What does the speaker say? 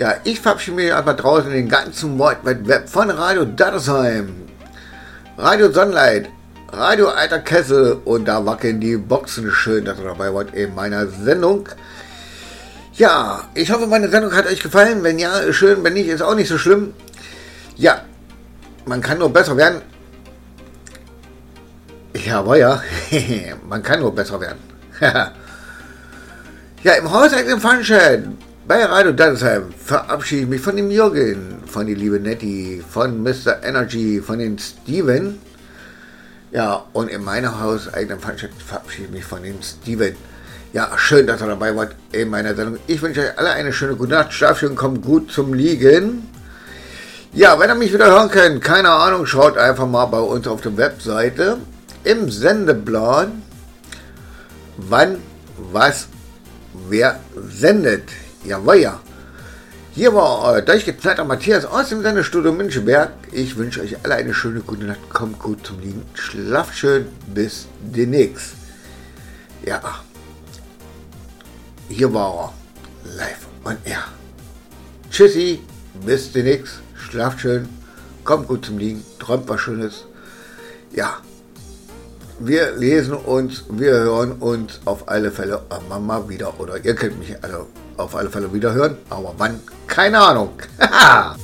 Ja, ich verabschiede mich einfach draußen in den ganzen World Wide Web von Radio Dattersheim, Radio Sonnenlight, Radio Alter Kessel und da wackeln die Boxen. Schön, dass ihr dabei wart in meiner Sendung. Ja, ich hoffe, meine Sendung hat euch gefallen. Wenn ja, ist schön. Wenn nicht, ist auch nicht so schlimm. Ja, man kann nur besser werden. Ja, aber ja, man kann nur besser werden. Ja, im hauseigenen Function bei Radio Dattersheim verabschiede ich mich von dem Jürgen, von der liebe Nettie, von Mr. Energy, von den Steven. Ja, und in meiner hauseigenen Function verabschiede ich mich von dem Steven. Ja, schön, dass ihr dabei wart in meiner Sendung. Ich wünsche euch alle eine schöne gute Nacht. Schlaf schön, kommt gut zum Liegen. Ja, wenn ihr mich wieder hören könnt, keine Ahnung, schaut einfach mal bei uns auf der Webseite im Sendeplan, wann, was, wer sendet. Jawohl, ja. Hier war euer durchgeknallter Matthias aus dem Sendestudio Münchenberg. Ich wünsche euch alle eine schöne gute Nacht. Kommt gut zum Liegen. Schlaft schön. Bis demnächst. Ja. Hier war er. Live on Air. Tschüssi. Bis demnächst. Schlaft schön. Kommt gut zum Liegen. Träumt was Schönes. Ja. Wir lesen uns, wir hören uns auf alle Fälle mal wieder. Oder ihr könnt mich alle auf alle Fälle wieder hören. Aber wann? Keine Ahnung.